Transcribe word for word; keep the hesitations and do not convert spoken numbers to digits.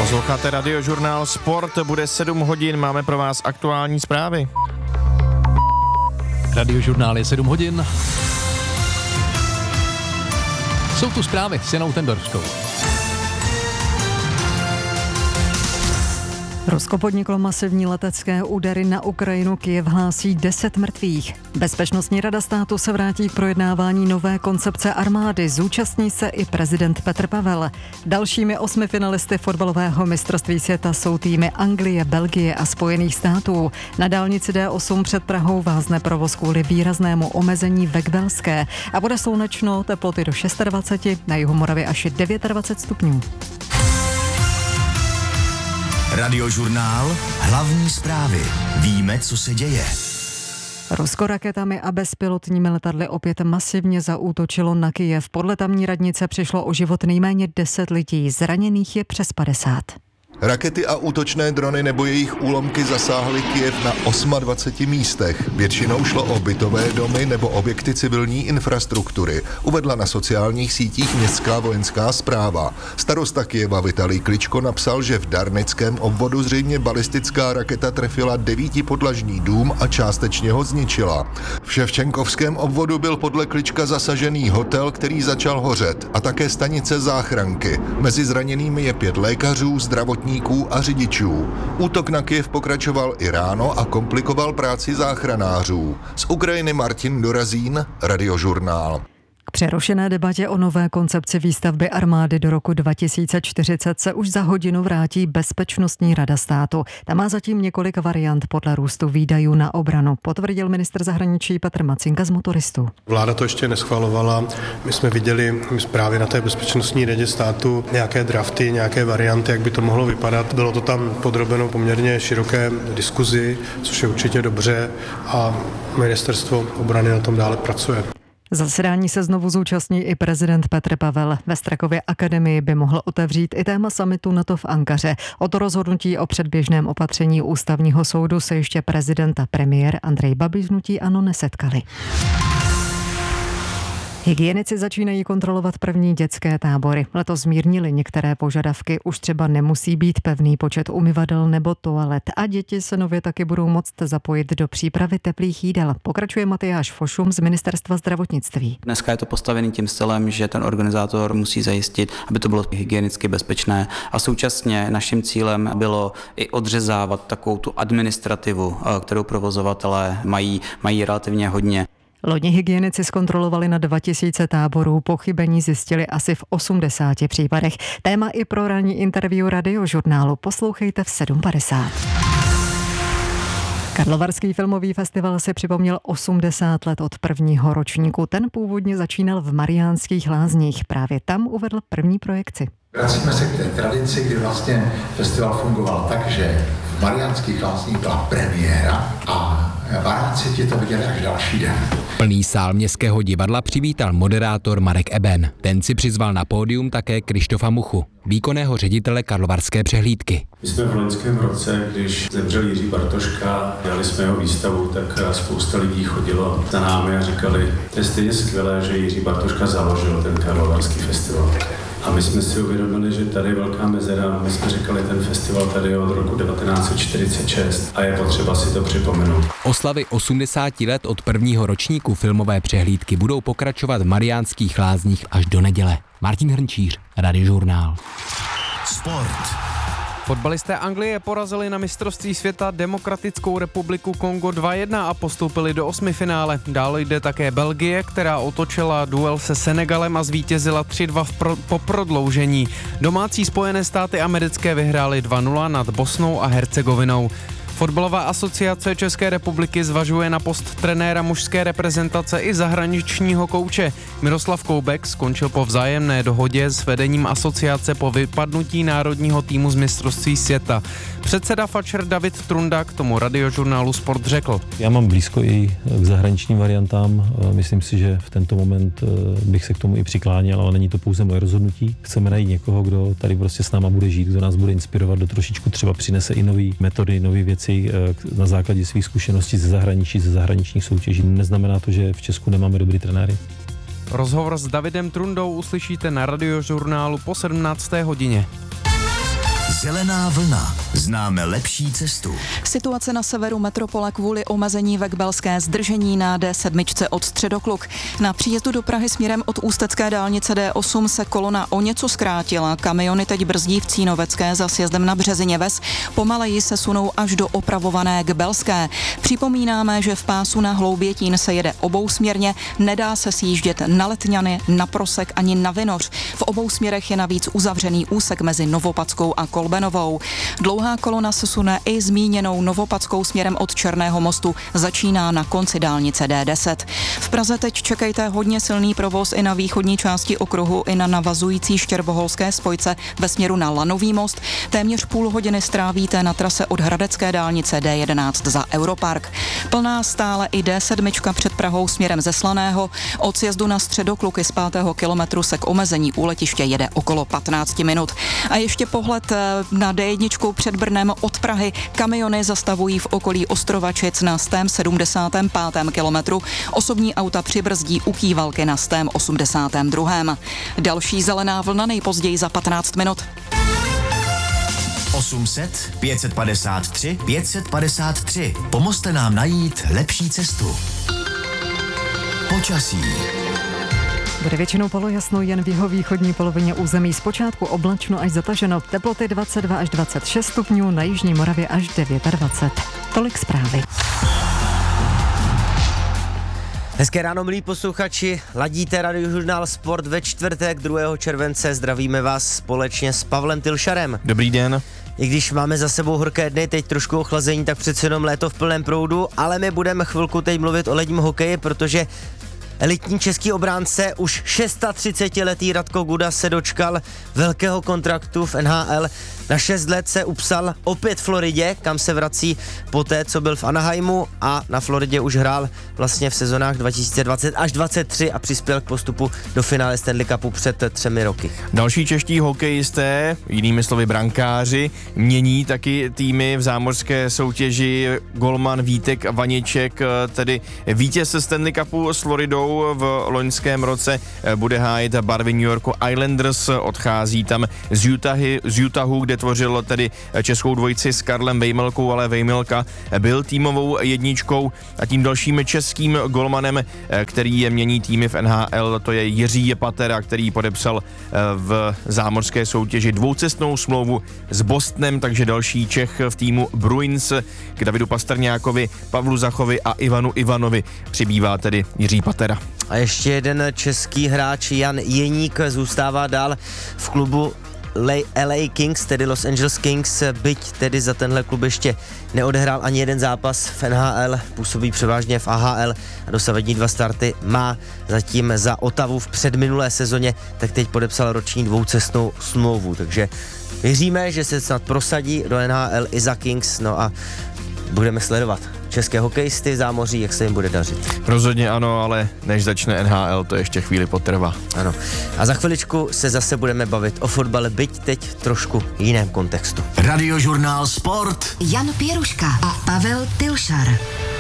Posloucháte Radiožurnál Sport, bude sedm hodin, máme pro vás aktuální zprávy. Radiožurnál je sedm hodin. Jsou tu zprávy s Janou Tendorskou. Rusko podniklo masivní letecké údery na Ukrajinu, Kyjev hlásí deset mrtvých. Bezpečnostní rada státu se vrátí k projednávání nové koncepce armády, zúčastní se i prezident Petr Pavel. Dalšími osmi finalisty fotbalového mistrovství světa jsou týmy Anglie, Belgie a Spojených států. Na dálnici D osm před Prahou vázne provoz kvůli výraznému omezení ve Kbelské a bude slunečno, teploty do dvacet šest, na jihu Moravy až dvacet devět stupňů. Radiožurnál, hlavní zprávy. Víme, co se děje. Rusko raketami a bezpilotními letadly opět masivně zaútočilo na Kyjev. Podle tamní radnice přišlo o život nejméně deset lidí, zraněných je přes padesát. Rakety a útočné drony nebo jejich úlomky zasáhly Kyjev na dvaceti osmi místech. Většinou šlo o bytové domy nebo objekty civilní infrastruktury, uvedla na sociálních sítích městská vojenská správa. Starosta Kyjeva Vitalij Kličko napsal, že v Darnickém obvodu zřejmě balistická raketa trefila devítipodlažní dům a částečně ho zničila. V Ševčenkovském obvodu byl podle Klička zasažený hotel, který začal hořet, a také stanice záchranky. Mezi zraněnými je pět lékařů, zdravotní a řidičů. Útok na Kyjev pokračoval i ráno a komplikoval práci záchranářů. Z Ukrajiny Martin Dorazín, Radiožurnál. K přerušené debatě o nové koncepci výstavby armády do roku dva tisíce čtyřicet se už za hodinu vrátí Bezpečnostní rada státu. Ta má zatím několik variant podle růstu výdajů na obranu, potvrdil ministr zahraničí Petr Macinka z Motoristů. Vláda to ještě neschvalovala. My jsme viděli právě na té Bezpečnostní radě státu nějaké drafty, nějaké varianty, jak by to mohlo vypadat. Bylo to tam podrobeno poměrně široké diskuzi, což je určitě dobře, a ministerstvo obrany na tom dále pracuje. Zasedání se znovu zúčastní i prezident Petr Pavel. Ve Strakově akademii by mohl otevřít i téma summitu NATO v Ankaře. O to rozhodnutí o předběžném opatření ústavního soudu se ještě prezident a premiér Andrej Babiš hnutí ANO nesetkali. Hygienici začínají kontrolovat první dětské tábory. Letos zmírnili některé požadavky, už třeba nemusí být pevný počet umyvadel nebo toalet a děti se nově taky budou moct zapojit do přípravy teplých jídel. Pokračuje Matyáš Fošum z Ministerstva zdravotnictví. Dneska je to postavený tím stylem, že ten organizátor musí zajistit, aby to bylo hygienicky bezpečné, a současně naším cílem bylo i odřezávat takovou tu administrativu, kterou provozovatelé mají, mají relativně hodně. Loni hygienici zkontrolovali na dva tisíce táborů, pochybení zjistili asi v osmdesáti případech. Téma i pro ranní interview Radiožurnálu poslouchejte v sedm padesát. Karlovarský filmový festival si připomněl osmdesát let od prvního ročníku. Ten původně začínal v Mariánských Lázních. Právě tam uvedl první projekci. Vracíme se k té tradici, kdy vlastně festival fungoval tak, že v Mariánských Lázních byla premiéra a Varáci ti to viděli až další den. Plný sál Městského divadla přivítal moderátor Marek Eben. Ten si přizval na pódium také Krištofa Muchu, výkonného ředitele Karlovarské přehlídky. My jsme v loňském roce, když zemřel Jiří Bartoška, dělali jsme jeho výstavu, tak spousta lidí chodilo za námi a říkali, to je stejně skvělé, že Jiří Bartoška založil ten Karlovarský festival. A my jsme si uvědomili, že tady je velká mezera. My jsme říkali, ten festival tady je od roku devatenáct set čtyřicet šest a je potřeba si to připomenout. Oslavy osmdesáti let od prvního ročníku filmové přehlídky budou pokračovat v Mariánských Lázních až do neděle. Martin Hrnčíř, Radiožurnál. Sport. Fotbalisté Anglie porazili na mistrovství světa Demokratickou republiku Kongo dva jedna a postoupili do osmifinále. Dále jde také Belgie, která otočila duel se Senegalem a zvítězila tři dva pro, po prodloužení. Domácí Spojené státy americké vyhrály dva nula nad Bosnou a Hercegovinou. Fotbalová asociace České republiky zvažuje na post trenéra mužské reprezentace i zahraničního kouče. Miroslav Koubek skončil po vzájemné dohodě s vedením asociace po vypadnutí národního týmu z mistrovství světa. Předseda Fatscher David Trunda k tomu Radiožurnálu Sport řekl. Já mám blízko i k zahraničním variantám. Myslím si, že v tento moment bych se k tomu i přikláněl, ale není to pouze moje rozhodnutí. Chceme najít někoho, kdo tady prostě s náma bude žít, kdo nás bude inspirovat, do trošičku třeba přinese i nové metody, nové věci na základě svých zkušeností ze zahraničí, ze zahraničních soutěží. Neznamená to, že v Česku nemáme dobrý trenéry. Rozhovor s Davidem Trundou uslyšíte na Radiožurnálu po sedmnácté hodině. Zelená vlna. Známe lepší cestu. Situace na severu metropole kvůli omezení ve Kbelské, zdržení na D sedm od Středokluk. Na příjezdu do Prahy směrem od ústecké dálnice D osm se kolona o něco zkrátila. Kamiony teď brzdí v Cínovecké za sjezdem na Březině Ves. Pomaleji se sunou až do opravované Kbelské. Připomínáme, že v pásu na Hloubětín se jede obousměrně, nedá se sjíždět na Letňany, na Prosek ani na Vinoř. V obou směrech je navíc uzavřený úsek mezi Novopadskou a Kolbenovou. Dlouhá kolona se sune i zmíněnou Novopadskou směrem od Černého mostu, začíná na konci dálnice D deset. V Praze teď čekejte hodně silný provoz i na východní části okruhu, i na navazující štěrboholské spojce ve směru na Lanový most. Téměř půl hodiny strávíte na trase od Hradecké dálnice D jedenáct za Europark. Plná stále i D sedm před Prahou směrem ze Slaného. Od sjezdu na Středokluky z pátého kilometru se k omezení u letiště jede okolo patnáct minut. A ještě pohled na D jedna před Brnem od Prahy. Kamiony zastavují v okolí Ostrovačic na stém sedmdesátém pátém kilometru. Osobní auta přibrzdí u Kývalky na stém osmdesátém druhém Další zelená vlna nejpozději za patnáct minut. osm set, pět set padesát tři, pět set padesát tři. Pomozte nám najít lepší cestu. Počasí. Bude většinou polojasno, jen v jeho východní polovině území zpočátku oblačno až zataženo. Teploty dvacet dva až dvacet šest stupňů, na jižní Moravě až dvacet devět. Tolik zprávy. Hezké ráno, milí posluchači, ladíte Radiožurnál Sport ve čtvrtek druhého července. Zdravíme vás společně s Pavlem Tylšarem. Dobrý den. I když máme za sebou horké dny, teď trošku ochlazení, tak přece jenom léto v plném proudu, ale my budeme chvilku teď mluvit o ledním hokeji, protože elitní český obránce, už třicetišestiletý Radko Guda se dočkal velkého kontraktu v N H L. Na šest let se upsal opět v Floridě, kam se vrací poté, co byl v Anaheimu, a na Floridě už hrál vlastně v sezonách dva tisíce dvacet až dvacet tři a přispěl k postupu do finále Stanley Cupu před třemi roky. Další čeští hokejisté, jinými slovy brankáři, mění taky týmy v zámořské soutěži. Golman Vítek Vaniček, tedy vítěz Stanley Cupu s Floridou v loňském roce, bude hájit barvy New Yorku Islanders, odchází tam z, Utahy, z Utahu, kde tvořil tedy českou dvojici s Karlem Vejmelkou, ale Vejmelka byl týmovou jedničkou, a tím dalším českým golmanem, který je mění týmy v N H L, to je Jiří Patera, který podepsal v zámořské soutěži dvoucestnou smlouvu s Bostonem, takže další Čech v týmu Bruins. K Davidu Pastrňákovi, Pavlu Zachovi a Ivanu Ivanovi přibývá tedy Jiří Patera. A ještě jeden český hráč, Jan Jeník, zůstává dál v klubu L A Kings, tedy Los Angeles Kings, byť tedy za tenhle klub ještě neodehrál ani jeden zápas v N H L, působí převážně v A H L a dosavadní dva starty má zatím za Ottawu v předminulé sezóně, tak teď podepsal roční dvoucestnou smlouvu, takže věříme, že se snad prosadí do N H L i za Kings, no a budeme sledovat české hokejisty v zámoří, jak se jim bude dařit. Rozhodně ano, ale než začne N H L, to ještě chvíli potrvá. Ano. A za chviličku se zase budeme bavit o fotbale, byť teď trošku jiném kontextu. Radiožurnál Sport. Jan Pěruška a Pavel Tylšar.